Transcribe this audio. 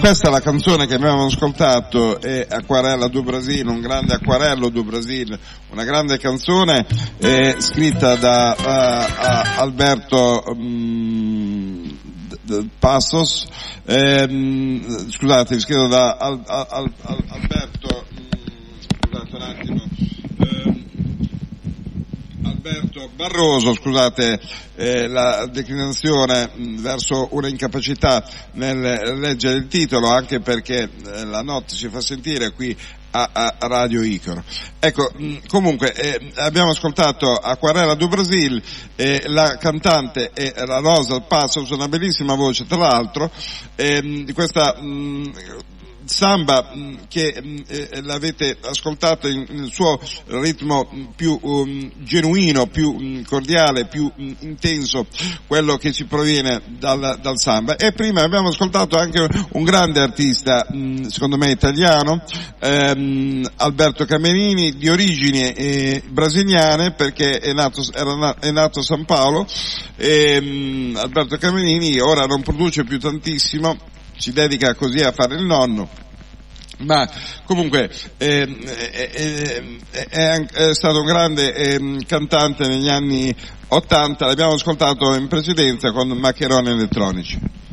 Questa è la canzone che abbiamo ascoltato, è Acquarella do Brasil, un grande acquarello do Brasil, una grande canzone scritta da Alberto Passos, scusate, scritto da Alberto, scusate un attimo, Alberto Barroso, scusate, la declinazione verso una incapacità nel leggere il titolo, anche perché la notte si fa sentire qui a Radio Icaro. Ecco, comunque abbiamo ascoltato Acquarella do Brasil, la cantante è la Rosa Passos, una bellissima voce tra l'altro, di questa samba che l'avete ascoltato nel suo ritmo più genuino, più cordiale, più intenso, quello che ci proviene dal samba. E prima abbiamo ascoltato anche un grande artista, secondo me italiano, Alberto Camerini, di origini brasiliane, perché è nato a San Paolo. Alberto Camerini ora non produce più tantissimo, si dedica così a fare il nonno, ma comunque è stato un grande cantante negli anni '80, l'abbiamo ascoltato in precedenza con Maccheroni Elettronici.